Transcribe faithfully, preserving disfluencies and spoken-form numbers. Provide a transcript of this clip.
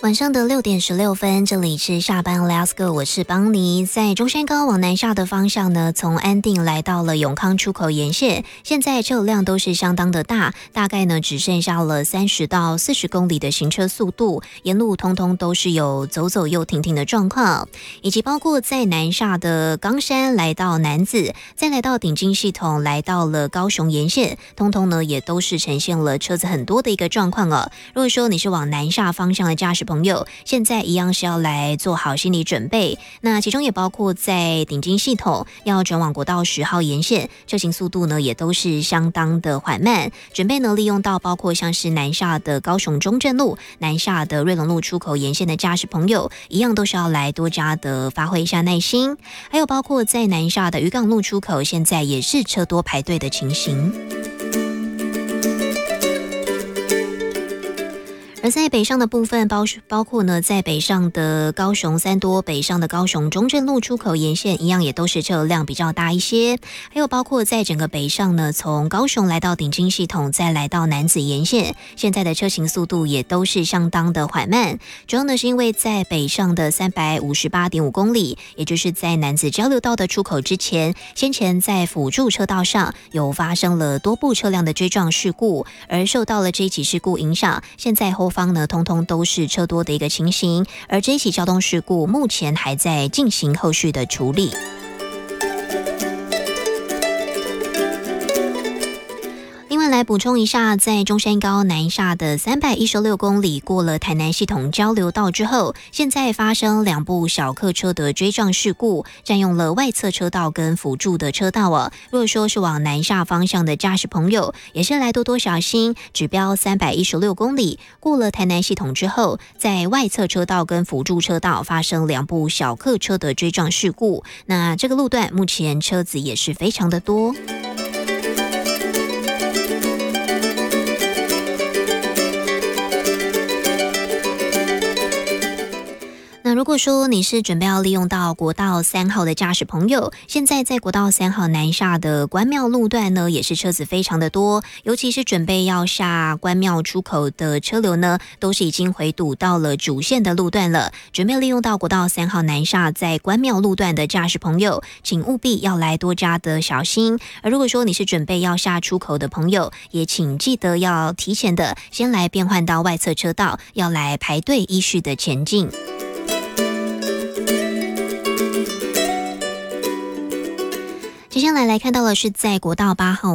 晚上的六点十六分，这里是下班 Let's Go， 我是邦尼。在中山高往南下的方向呢，从安定来到了永康出口沿线，现在车流量都是相当的大，大概呢只剩下了三十到四十公里的行车速度，沿路通通都是有走走又停停的状况，以及包括在南下的冈山来到楠梓，再来到顶金系统来到了高雄沿线，通通呢也都是呈现了车子很多的一个状况哦。如果说你是往南下方向的驾驶朋友，现在一样是要来做好心理准备。那其中也包括在顶金系统要转往国道十号沿线，车行速度呢也都是相当的缓慢。准备呢利用到包括像是南下的高雄中正路、南下的瑞隆路出口沿线的驾驶朋友，一样都是要来多加的发挥一下耐心。还有包括在南下的渔港路出口，现在也是车多排队的情形。而在北上的部分，包包括呢，在北上的高雄三多、北上的高雄中正路出口沿线，一样也都是车流量比较大一些。还有包括在整个北上呢，从高雄来到顶金系统，再来到楠梓沿线，现在的车行速度也都是相当的缓慢。主要呢是因为在北上的三百五十八点五公里，也就是在楠梓交流道的出口之前，先前在辅助车道上有发生了多部车辆的追撞事故，而受到了这一起事故影响，现在后方呢，通通都是车多的一个情形，而这一起交通事故目前还在进行后续的处理。另外来补充一下，在中山高南下的三百一十六公里过了台南系统交流道之后，现在发生两部小客车的追撞事故，占用了外侧车道跟辅助的车道哦。如果说是往南下方向的驾驶朋友，也是来多多小心，指标三百一十六公里过了台南系统之后，在外侧车道跟辅助车道发生两部小客车的追撞事故，那这个路段目前车子也是非常的多。那如果说你是准备要利用到国道三号的驾驶朋友，现在在国道三号南下的关庙路段呢，也是车子非常的多，尤其是准备要下关庙出口的车流呢，都是已经回堵到了主线的路段了。准备利用到国道三号南下在关庙路段的驾驶朋友，请务必要来多加的小心。而如果说你是准备要下出口的朋友，也请记得要提前的先来变换到外侧车道，要来排队依序的前进。接下来来看到的是在国道八号